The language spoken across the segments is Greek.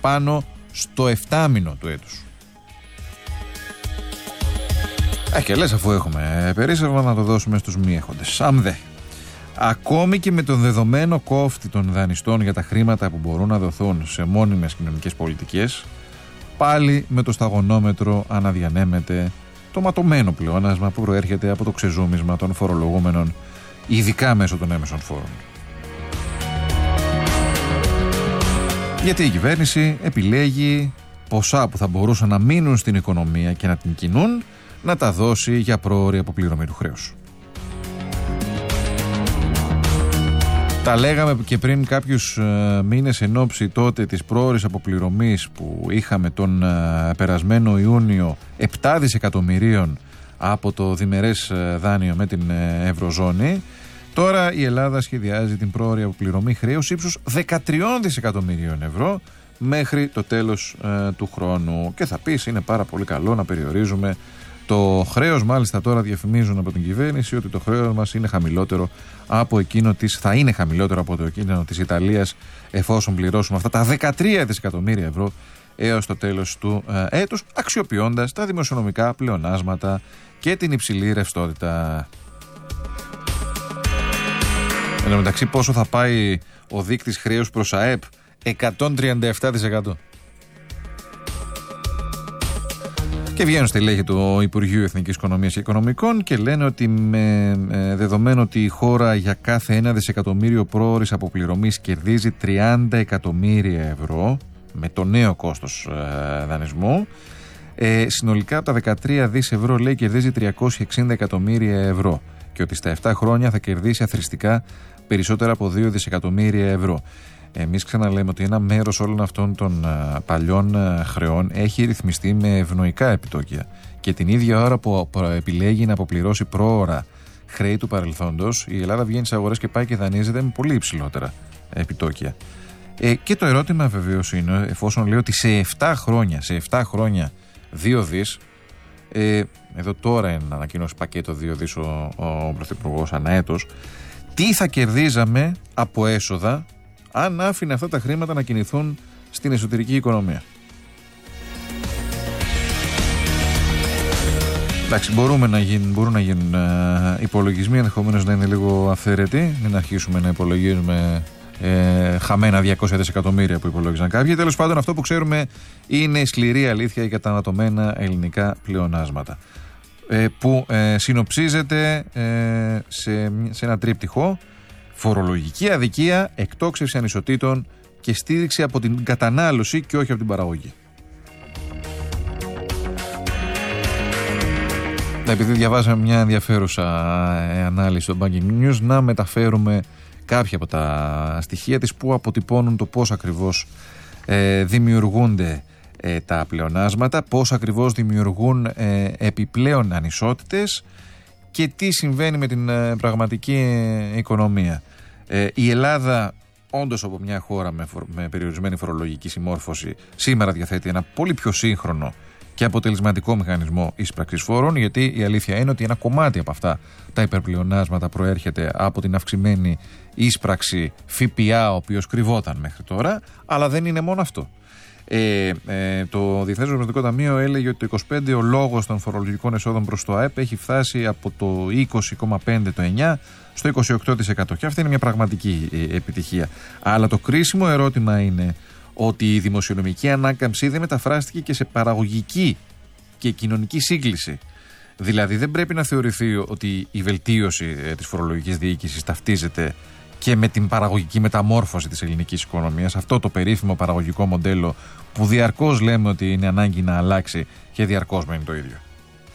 πάνω στο 7μηνο του έτους. Και λες, αφού έχουμε περίσσευμα, να το δώσουμε στους μη έχοντες. Ακόμη και με τον δεδομένο κόφτη των δανειστών για τα χρήματα που μπορούν να δοθούν σε μόνιμες κοινωνικές πολιτικές, πάλι με το σταγονόμετρο αναδιανέμεται το ματωμένο πλεόνασμα που προέρχεται από το ξεζούμισμα των φορολογούμενων, ειδικά μέσω των έμεσων φόρων. Γιατί η κυβέρνηση επιλέγει ποσά που θα μπορούσαν να μείνουν στην οικονομία και να την κινούν, να τα δώσει για πρόωρη αποπληρωμή του χρέους. Τα λέγαμε και πριν κάποιους μήνες εν ώψη τότε της πρόωρης αποπληρωμής που είχαμε τον περασμένο Ιούνιο 7 δισεκατομμυρίων από το διμερές δάνειο με την Ευρωζώνη. Τώρα η Ελλάδα σχεδιάζει την πρόωρη αποπληρωμή χρέους ύψους 13 δισεκατομμυρίων ευρώ μέχρι το τέλος του χρόνου. Και θα πεις, είναι πάρα πολύ καλό να περιορίζουμε το χρέος. Μάλιστα τώρα διαφημίζουν από την κυβέρνηση ότι το χρέος μας είναι χαμηλότερο από εκείνο θα είναι χαμηλότερο από το εκείνο της Ιταλίας, εφόσον πληρώσουμε αυτά τα 13 δισεκατομμύρια ευρώ έως το τέλος του έτους, αξιοποιώντας τα δημοσιονομικά πλεονάσματα και την υψηλή ρευστότητα. Εν τω μεταξύ, πόσο θα πάει ο δείκτης χρέους προς ΑΕΠ? 137%. Και βγαίνουν στελέχη του Υπουργείου Εθνικής Οικονομίας και Οικονομικών και λένε ότι με δεδομένο ότι η χώρα για κάθε 1 δισεκατομμύριο πρόωρης αποπληρωμής κερδίζει 30 εκατομμύρια ευρώ με το νέο κόστος δανεισμού, συνολικά από τα 13 δις ευρώ, λέει, κερδίζει 360 εκατομμύρια ευρώ και ότι στα 7 χρόνια θα κερδίσει αθροιστικά περισσότερα από 2 δισεκατομμύρια ευρώ. Εμείς ξαναλέμε ότι ένα μέρος όλων αυτών των παλιών χρεών έχει ρυθμιστεί με ευνοϊκά επιτόκια και την ίδια ώρα που επιλέγει να αποπληρώσει πρόωρα χρέη του παρελθόντος, η Ελλάδα βγαίνει στις αγορές και πάει και δανείζεται με πολύ υψηλότερα επιτόκια. Και το ερώτημα βεβαίως είναι, εφόσον λέω ότι σε 7 χρόνια 2 δις, εδώ τώρα είναι να ανακοινώσει πακέτο 2 δις ο Πρωθυπουργός ανά έτος, τι θα κερδίζαμε από έσοδα αν άφηνε αυτά τα χρήματα να κινηθούν στην εσωτερική οικονομία? Εντάξει, μπορούν να γίνουν υπολογισμοί, ενδεχομένως να είναι λίγο αυθαίρετοι, μην αρχίσουμε να υπολογίζουμε χαμένα 200 δισεκατομμύρια που υπολόγιζαν κάποιοι. Τέλος πάντων, αυτό που ξέρουμε είναι η σκληρή αλήθεια για τα ανατομένα ελληνικά πλεονάσματα, που συνοψίζεται σε ένα τρίπτυχο: φορολογική αδικία, εκτόξευση ανισοτήτων και στήριξη από την κατανάλωση και όχι από την παραγωγή. Επειδή διαβάσαμε μια ενδιαφέρουσα ανάλυση στο Banking News, να μεταφέρουμε κάποια από τα στοιχεία της που αποτυπώνουν το πώς ακριβώς δημιουργούνται τα πλεονάσματα, πώς ακριβώς δημιουργούν επιπλέον ανισότητες και τι συμβαίνει με την πραγματική οικονομία. Η Ελλάδα, όντως από μια χώρα με περιορισμένη φορολογική συμμόρφωση, σήμερα διαθέτει ένα πολύ πιο σύγχρονο και αποτελεσματικό μηχανισμό ίσπραξης φόρων, γιατί η αλήθεια είναι ότι ένα κομμάτι από αυτά τα υπερπλεονάσματα προέρχεται από την αυξημένη ίσπραξη ΦΠΑ, ο οποίος κρυβόταν μέχρι τώρα, αλλά δεν είναι μόνο αυτό. Το Διεθνές Νομισματικό Ταμείο έλεγε ότι το 25% ο λόγος των φορολογικών εσόδων προς το ΑΕΠ έχει φτάσει από το 20,5% το 9% στο 28%. Και αυτή είναι μια πραγματική επιτυχία. Αλλά το κρίσιμο ερώτημα είναι ότι η δημοσιονομική ανάκαμψη δεν μεταφράστηκε και σε παραγωγική και κοινωνική σύγκληση. Δηλαδή δεν πρέπει να θεωρηθεί ότι η βελτίωση της φορολογικής διοίκησης ταυτίζεται και με την παραγωγική μεταμόρφωση της ελληνικής οικονομίας, αυτό το περίφημο παραγωγικό μοντέλο που διαρκώς λέμε ότι είναι ανάγκη να αλλάξει και διαρκώς μένει το ίδιο.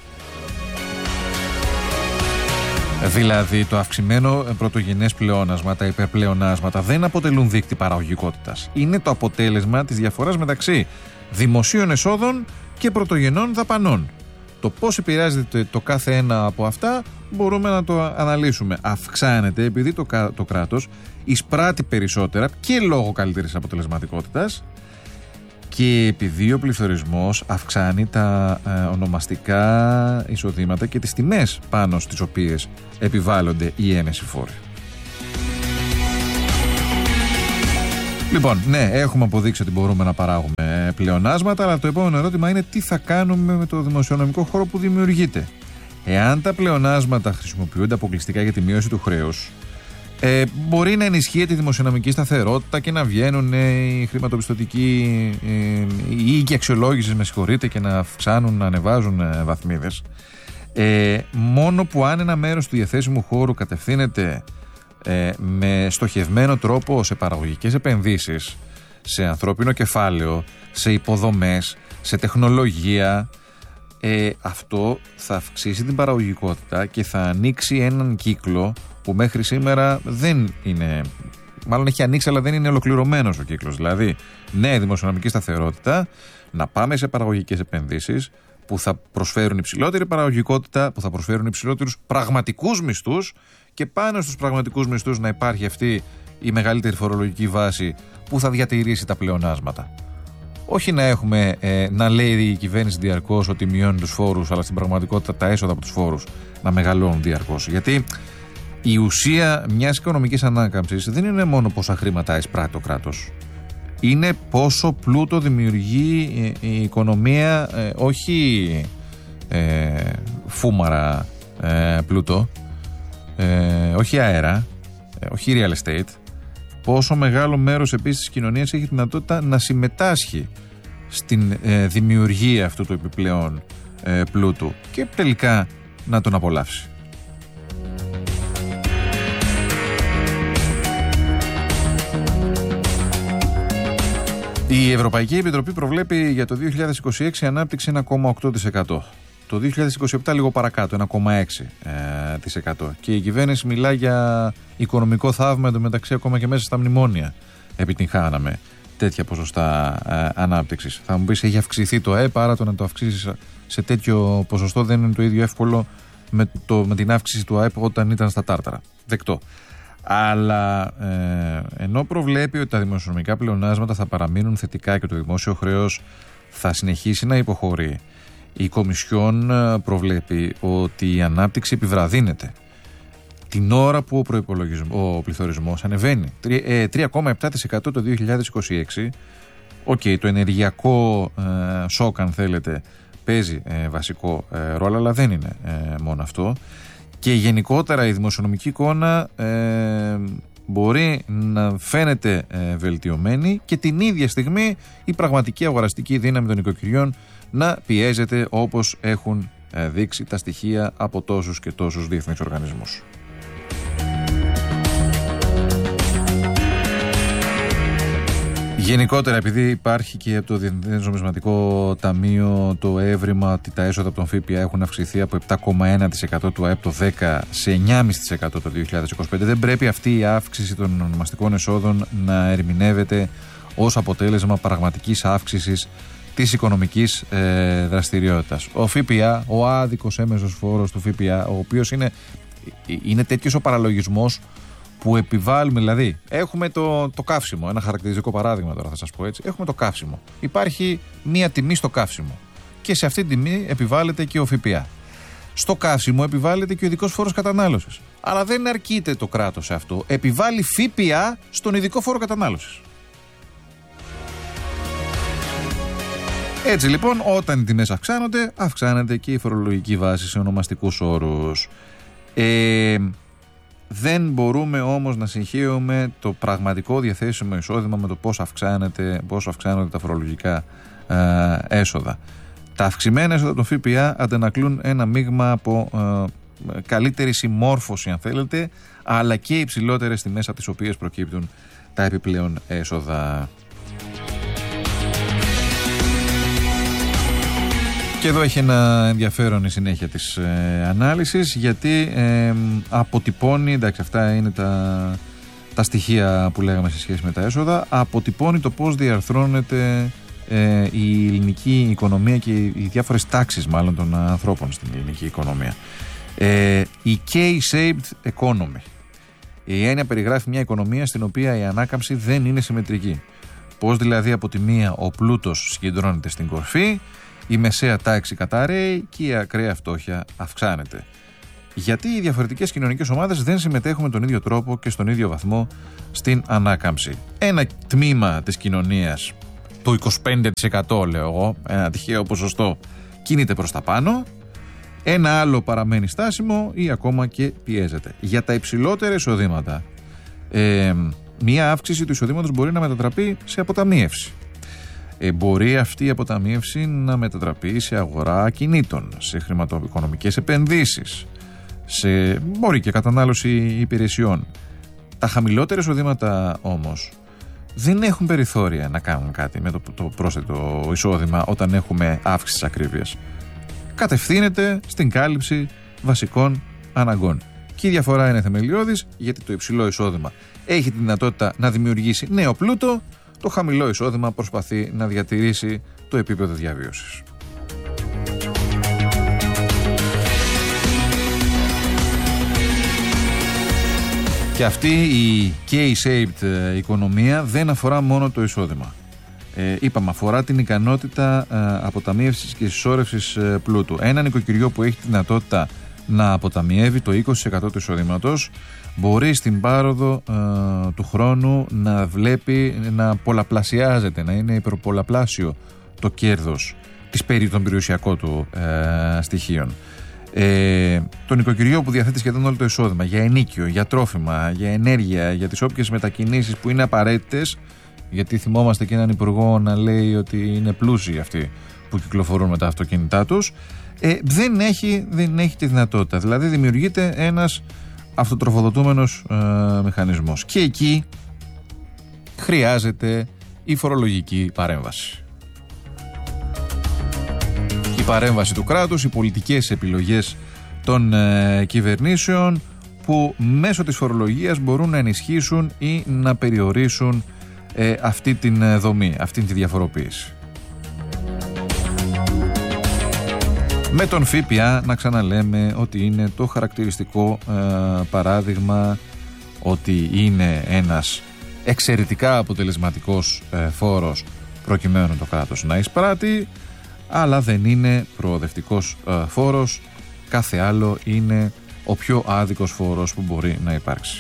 Δηλαδή το αυξημένο πρωτογενές πλεόνασμα, τα υπερπλεονάσματα δεν αποτελούν δείκτη παραγωγικότητας. Είναι το αποτέλεσμα της διαφοράς μεταξύ δημοσίων εσόδων και πρωτογενών δαπανών. Το πώς επηρεάζεται το κάθε ένα από αυτά μπορούμε να το αναλύσουμε. Αυξάνεται επειδή το κράτος εισπράττει περισσότερα και λόγω καλύτερης αποτελεσματικότητας και επειδή ο πληθωρισμός αυξάνει τα ονομαστικά εισοδήματα και τις τιμές πάνω στις οποίες επιβάλλονται οι έμεσοι φόροι. Λοιπόν, ναι, έχουμε αποδείξει ότι μπορούμε να παράγουμε πλεονάσματα, αλλά το επόμενο ερώτημα είναι τι θα κάνουμε με το δημοσιονομικό χώρο που δημιουργείται. Εάν τα πλεονάσματα χρησιμοποιούνται αποκλειστικά για τη μείωση του χρέους, μπορεί να ενισχύεται η δημοσιονομική σταθερότητα και να βγαίνουν οι χρηματοπιστωτικοί οι οίκοι αξιολόγησης, με συγχωρείτε, και να αυξάνουν, να ανεβάζουν βαθμίδες. Μόνο που αν ένα μέρος του διαθέσιμου χώρου κατευθύνεται με στοχευμένο τρόπο σε παραγωγικές επενδύσεις, σε ανθρώπινο κεφάλαιο, σε υποδομές, σε τεχνολογία, αυτό θα αυξήσει την παραγωγικότητα και θα ανοίξει έναν κύκλο που μέχρι σήμερα δεν είναι, μάλλον έχει ανοίξει αλλά δεν είναι ολοκληρωμένος ο κύκλος. Δηλαδή, νέα δημοσιονομική σταθερότητα, να πάμε σε παραγωγικές επενδύσεις που θα προσφέρουν υψηλότερη παραγωγικότητα, που θα προσφέρουν υψηλότερους πραγματικούς μισθούς, και πάνω στους πραγματικούς μισθούς να υπάρχει αυτή η μεγαλύτερη φορολογική βάση που θα διατηρήσει τα πλεονάσματα. Όχι να έχουμε να λέει η κυβέρνηση διαρκώς ότι μειώνει τους φόρους, αλλά στην πραγματικότητα τα έσοδα από τους φόρους να μεγαλώνουν διαρκώς. Γιατί η ουσία μιας οικονομικής ανάκαμψης δεν είναι μόνο πόσα χρήματα εισπράττει το κράτος. Είναι πόσο πλούτο δημιουργεί η οικονομία, όχι φούμαρα πλούτο, όχι αέρα, όχι real estate. Πόσο μεγάλο μέρος επίσης της κοινωνίας έχει δυνατότητα να συμμετάσχει στην δημιουργία αυτού του επιπλέον πλούτου και τελικά να τον απολαύσει. Η Ευρωπαϊκή Επιτροπή προβλέπει για το 2026 ανάπτυξη 1,8%. Το 2027 λίγο παρακάτω, 1,6%. Και η κυβέρνηση μιλά για οικονομικό θαύμα, εντωμεταξύ ακόμα και μέσα στα μνημόνια επιτυγχάναμε τέτοια ποσοστά ανάπτυξης. Θα μου πεις, έχει αυξηθεί το ΑΕΠ, άρα το να το αυξήσεις σε τέτοιο ποσοστό δεν είναι το ίδιο εύκολο με την αύξηση του ΑΕΠ όταν ήταν στα τάρταρα. Δεκτό. Αλλά ενώ προβλέπει ότι τα δημοσιονομικά πλεονάσματα θα παραμείνουν θετικά και το δημόσιο χρέος θα συνεχίσει να υποχωρεί, η Κομισιόν προβλέπει ότι η ανάπτυξη επιβραδύνεται την ώρα που ο πληθωρισμός ανεβαίνει. 3,7% το 2026. Το ενεργειακό σοκ, αν θέλετε, παίζει βασικό ρόλο, αλλά δεν είναι μόνο αυτό. Και γενικότερα η δημοσιονομική εικόνα μπορεί να φαίνεται βελτιωμένη και την ίδια στιγμή η πραγματική αγοραστική δύναμη των οικοκυριών να πιέζεται, όπως έχουν δείξει τα στοιχεία από τόσους και τόσους διεθνείς οργανισμούς. Γενικότερα, επειδή υπάρχει και από το Διεθνές Νομισματικό Ταμείο το έβριμα ότι τα έσοδα από τον ΦΠΑ έχουν αυξηθεί από 7,1% του ΑΕΠ το 10% σε 9,5% το 2025, δεν πρέπει αυτή η αύξηση των ονομαστικών εσόδων να ερμηνεύεται ως αποτέλεσμα πραγματικής αύξησης της οικονομικής δραστηριότητας. Ο ΦΠΑ, ο άδικος έμεσος φόρος του ΦΠΑ, ο οποίος είναι τέτοιος ο παραλογισμός που επιβάλλουμε, δηλαδή έχουμε το καύσιμο, ένα χαρακτηριστικό παράδειγμα τώρα θα σας πω έτσι, έχουμε το καύσιμο, υπάρχει μία τιμή στο καύσιμο και σε αυτή τη τιμή επιβάλλεται και ο ΦΠΑ. Στο καύσιμο επιβάλλεται και ο ειδικός φόρος κατανάλωσης, αλλά δεν αρκείται το κράτος σε αυτό, επιβάλλει ΦΠΑ στον ειδικό φόρο κατανάλωσης. Έτσι λοιπόν, όταν οι τιμές αυξάνονται, αυξάνεται και η φορολογική βάση σε ονομαστικούς όρους. Δεν μπορούμε όμως να συγχύουμε το πραγματικό διαθέσιμο εισόδημα με το πόσο αυξάνονται τα φορολογικά έσοδα. Τα αυξημένα έσοδα των ΦΠΑ αντανακλούν ένα μείγμα από καλύτερη συμμόρφωση, αν θέλετε, αλλά και υψηλότερες τιμές από τις οποίες προκύπτουν τα επιπλέον έσοδα. Και εδώ έχει ένα ενδιαφέρον η συνέχεια της ανάλυσης, γιατί αποτυπώνει, εντάξει, αυτά είναι τα στοιχεία που λέγαμε σε σχέση με τα έσοδα, αποτυπώνει το πώς διαρθρώνεται η ελληνική οικονομία και οι διάφορες τάξεις μάλλον των ανθρώπων στην ελληνική οικονομία. Η K-shaped economy. Η έννοια περιγράφει μια οικονομία στην οποία η ανάκαμψη δεν είναι συμμετρική. Πώς δηλαδή από τη μία ο πλούτος συγκεντρώνεται στην κορφή, η μεσαία τάξη καταραίει και η ακραία φτώχεια αυξάνεται. Γιατί οι διαφορετικές κοινωνικές ομάδες δεν συμμετέχουν με τον ίδιο τρόπο και στον ίδιο βαθμό στην ανάκαμψη. Ένα τμήμα της κοινωνίας, το 25% λέω εγώ, ένα τυχαίο ποσοστό, κινείται προς τα πάνω, ένα άλλο παραμένει στάσιμο ή ακόμα και πιέζεται. Για τα υψηλότερα εισοδήματα, μία αύξηση του εισοδήματος μπορεί να μετατραπεί σε αποταμίευση. Μπορεί αυτή η αποταμίευση να μετατραπεί σε αγορά ακινήτων, σε χρηματοοικονομικές επενδύσεις, μπορεί και κατανάλωση υπηρεσιών. Τα χαμηλότερα εισοδήματα όμως δεν έχουν περιθώρια να κάνουν κάτι με το πρόσθετο εισόδημα όταν έχουμε αύξηση της ακρίβειας. Κατευθύνεται στην κάλυψη βασικών αναγκών. Και η διαφορά είναι θεμελιώδης, γιατί το υψηλό εισόδημα έχει τη δυνατότητα να δημιουργήσει νέο πλούτο, το χαμηλό εισόδημα προσπαθεί να διατηρήσει το επίπεδο διαβίωσης. Και αυτή η K-shaped οικονομία δεν αφορά μόνο το εισόδημα. Είπαμε, αφορά την ικανότητα αποταμίευσης και συσσόρευσης πλούτου. Ένα νοικοκυριό που έχει τη δυνατότητα να αποταμιεύει το 20% του εισοδήματος μπορεί στην πάροδο του χρόνου να βλέπει να πολλαπλασιάζεται, να είναι υπερπολαπλάσιο το κέρδος των περιουσιακών του στοιχείων. Το νοικοκυριό που διαθέτει σχεδόν όλο το εισόδημα για ενοίκιο, για τρόφιμα, για ενέργεια, για τις όποιες μετακινήσεις που είναι απαραίτητες, γιατί θυμόμαστε και έναν υπουργό να λέει ότι είναι πλούσιοι αυτοί που κυκλοφορούν με τα αυτοκίνητά τους, δεν έχει τη δυνατότητα. Δηλαδή δημιουργείται ένας αυτοτροφοδοτούμενος μηχανισμός. Και εκεί χρειάζεται η φορολογική παρέμβαση. Η παρέμβαση του κράτους, οι πολιτικές επιλογές των κυβερνήσεων που μέσω της φορολογίας μπορούν να ενισχύσουν ή να περιορίσουν αυτή την δομή, αυτή τη διαφοροποίηση. Με τον ΦΠΑ να ξαναλέμε ότι είναι το χαρακτηριστικό παράδειγμα ότι είναι ένας εξαιρετικά αποτελεσματικός φόρος προκειμένου το κράτος να εισπράττει, αλλά δεν είναι προοδευτικός φόρος, κάθε άλλο είναι ο πιο άδικος φόρος που μπορεί να υπάρξει.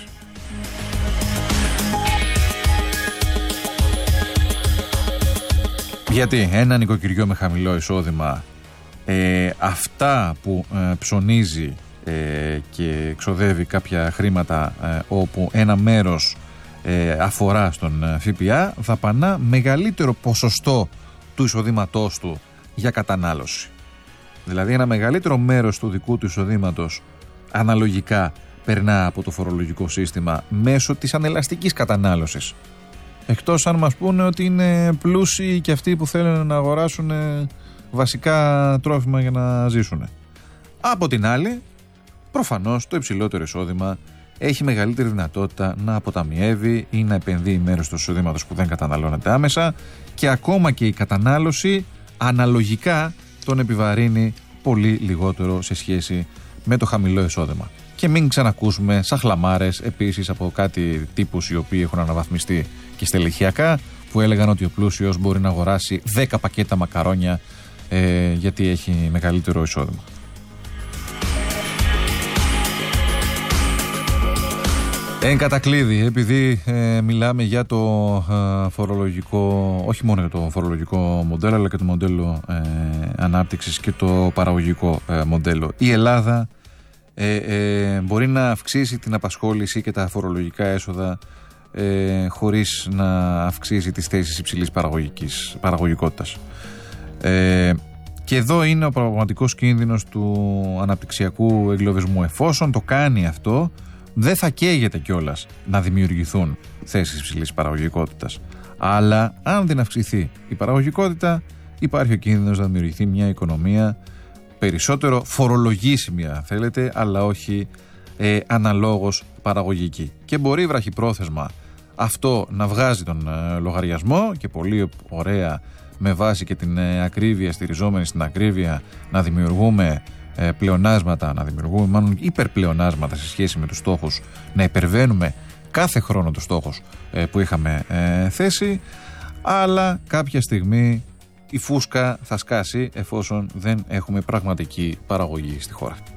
Γιατί ένα νοικοκυριό με χαμηλό εισόδημα αυτά που ψωνίζει και ξοδεύει κάποια χρήματα όπου ένα μέρος αφορά στον ΦΠΑ, δαπανά μεγαλύτερο ποσοστό του εισοδήματός του για κατανάλωση. Δηλαδή ένα μεγαλύτερο μέρος του δικού του εισοδήματος αναλογικά περνά από το φορολογικό σύστημα μέσω της ανελαστικής κατανάλωσης. Εκτός αν μας πούνε ότι είναι πλούσιοι και αυτοί που θέλουν να αγοράσουν βασικά τρόφιμα για να ζήσουν. Από την άλλη, προφανώς το υψηλότερο εισόδημα έχει μεγαλύτερη δυνατότητα να αποταμιεύει ή να επενδύει μέρος του εισοδήματος που δεν καταναλώνεται άμεσα, και ακόμα και η κατανάλωση αναλογικά τον επιβαρύνει πολύ λιγότερο σε σχέση με το χαμηλό εισόδημα. Και μην ξανακούσουμε σαχλαμάρες επίσης από κάτι τύπους οι οποίοι έχουν αναβαθμιστεί και στελεχειακά, που έλεγαν ότι ο πλούσιος μπορεί να αγοράσει 10 πακέτα μακαρόνια γιατί έχει μεγαλύτερο εισόδημα. Εν κατακλείδη, επειδή μιλάμε για το φορολογικό, όχι μόνο για το φορολογικό μοντέλο, αλλά και το μοντέλο ανάπτυξης και το παραγωγικό μοντέλο, η Ελλάδα μπορεί να αυξήσει την απασχόληση και τα φορολογικά έσοδα χωρίς να αυξήσει τις θέσεις υψηλής παραγωγικότητας. Και εδώ είναι ο πραγματικός κίνδυνος του αναπτυξιακού εγκλωβισμού. Εφόσον το κάνει αυτό, δεν θα καίγεται κιόλας να δημιουργηθούν θέσεις υψηλής παραγωγικότητας. Αλλά αν δεν αυξηθεί η παραγωγικότητα, υπάρχει ο κίνδυνος να δημιουργηθεί μια οικονομία περισσότερο φορολογήσιμη, αν θέλετε, αλλά όχι αναλόγως παραγωγική. Και μπορεί βραχυπρόθεσμα αυτό να βγάζει τον λογαριασμό και πολύ ωραία, με βάση και την ακρίβεια, στηριζόμενη στην ακρίβεια, να δημιουργούμε πλεονάσματα, μάλλον υπερπλεονάσματα σε σχέση με τους στόχους, να υπερβαίνουμε κάθε χρόνο τους στόχους που είχαμε θέσει, αλλά κάποια στιγμή η φούσκα θα σκάσει εφόσον δεν έχουμε πραγματική παραγωγή στη χώρα.